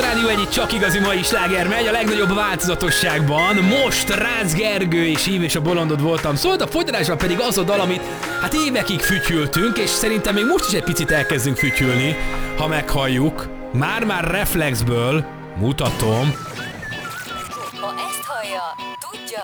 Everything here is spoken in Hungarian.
a Rádió Egyik csak igazi mai sláger megy a legnagyobb változatosságban. Most Rácz Gergő és Ív és a bolondod voltam. Szólt a folytatásban pedig az a dal, amit hát évekig fütyültünk, és szerintem még most is egy picit elkezdünk fütyülni, ha meghalljuk. Már reflexből mutatom. Ha ezt hallja, tudja,